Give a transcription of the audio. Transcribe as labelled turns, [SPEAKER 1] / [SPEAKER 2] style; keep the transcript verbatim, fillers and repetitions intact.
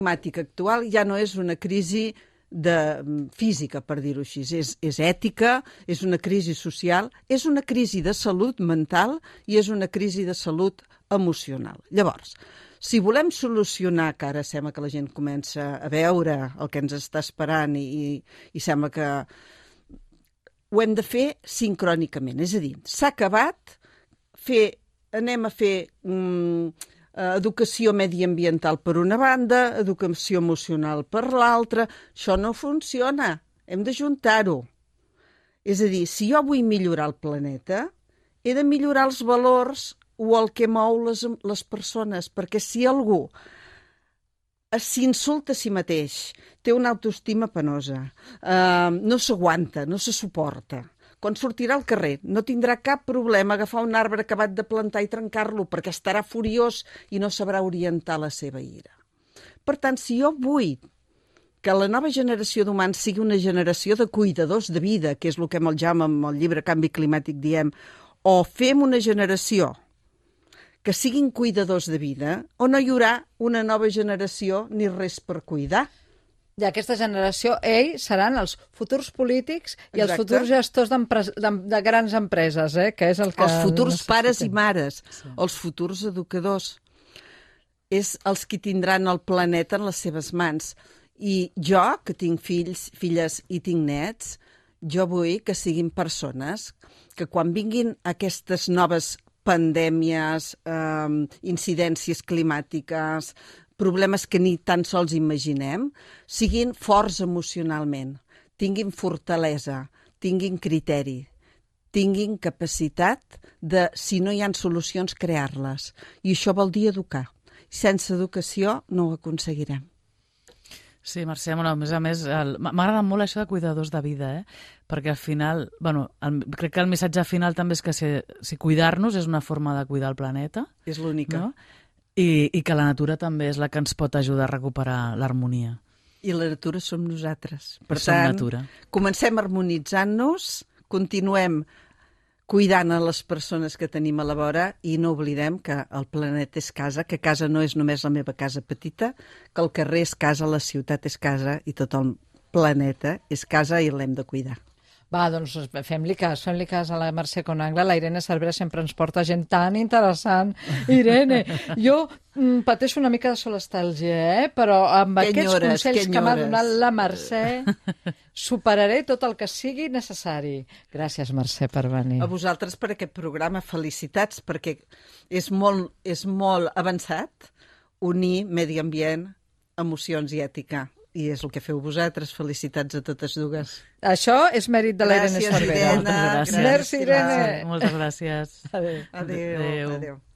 [SPEAKER 1] climàtica actual ja no és una crisi de física, per dir-ho així. És, és ètica, és una crisi social, és una crisi de salut mental i és una crisi de salut emocional. Llavors, si volem solucionar, que ara sembla que la gent comença a veure el que ens està esperant i, i sembla que ho hem de fer sincrònicament. És a dir, s'ha acabat, fer, anem a fer mm, educació mediambiental per una banda, educació emocional per l'altra. Això no funciona. Hem d'ajuntar-ho. És a dir, si jo vull millorar el planeta, he de millorar els valors o el que mou les, les persones, perquè si algú s'insulta a si mateix, té una autoestima penosa, eh, no s'aguanta, no se suporta, quan sortirà al carrer no tindrà cap problema agafar un arbre acabat de plantar i trencar-lo, perquè estarà furiós i no sabrà orientar la seva ira. Per tant, si jo vull que la nova generació d'humans sigui una generació de cuidadors de vida, que és el que amb el Jaume, amb el llibre Canvi Climàtic diem, o fem una generació que siguin cuidadors de vida, o no hi haurà una nova generació ni res per cuidar.
[SPEAKER 2] I aquesta generació, ells seran els futurs polítics i
[SPEAKER 1] Exacte.
[SPEAKER 2] Els futurs gestors de, de grans empreses, eh? Que és el que
[SPEAKER 1] els futurs
[SPEAKER 2] necessitem.
[SPEAKER 1] pares i mares,
[SPEAKER 2] Sí.
[SPEAKER 1] els futurs educadors. És els que tindran el planeta en les seves mans. I jo, que tinc fills, filles i tinc nets, jo vull que siguin persones que quan vinguin aquestes noves pandèmies, eh, incidències climàtiques, problemes que ni tan sols imaginem, siguin forts emocionalment, tinguin fortalesa, tinguin criteri, tinguin capacitat de, si no hi ha solucions, crear-les. I això vol dir educar. Sense educació no ho aconseguirem.
[SPEAKER 3] Sí, Mercè, bueno, a més a més, el... m'ha agradat molt això de cuidadors de vida, eh? Perquè al final, bueno, el... crec que el missatge final també és que si, si cuidar-nos és una forma de cuidar el planeta.
[SPEAKER 1] És l'única.
[SPEAKER 3] No? I, I que la natura també és la que ens pot ajudar a recuperar l'harmonia.
[SPEAKER 1] I la natura som nosaltres. Per
[SPEAKER 3] som
[SPEAKER 1] tant,
[SPEAKER 3] natura.
[SPEAKER 1] Comencem harmonitzant-nos, continuem cuidant a les persones que tenim a la vora i no oblidem que el planeta és casa, que casa no és només la meva casa petita, que el carrer és casa, la ciutat és casa i tot el planeta és casa i l'hem de cuidar.
[SPEAKER 2] Va, doncs fem-li cas, fem-li cas a la Mercè Conangla. La Irene Cervera sempre ens porta gent tan interessant. Irene, jo mm, pateixo una mica de solestàlgia, eh? Però amb
[SPEAKER 1] que
[SPEAKER 2] aquests
[SPEAKER 1] enyores,
[SPEAKER 2] consells
[SPEAKER 1] que
[SPEAKER 2] que m'ha
[SPEAKER 1] enyores.
[SPEAKER 2] donat la Mercè superaré tot el que sigui necessari. Gràcies, Mercè, per venir.
[SPEAKER 1] A vosaltres per aquest programa, felicitats, perquè és molt, és molt avançat unir medi ambient, emocions i ètica. I és el que feu vosaltres. Felicitats a totes dues.
[SPEAKER 2] Això és mèrit de la Irene
[SPEAKER 1] Gràcies,
[SPEAKER 2] Cervera.
[SPEAKER 1] Irene.
[SPEAKER 3] Moltes gràcies.
[SPEAKER 2] Merci, Irene.
[SPEAKER 3] Moltes gràcies.
[SPEAKER 2] Adéu.
[SPEAKER 1] Adéu.
[SPEAKER 3] Adéu.
[SPEAKER 1] Adéu.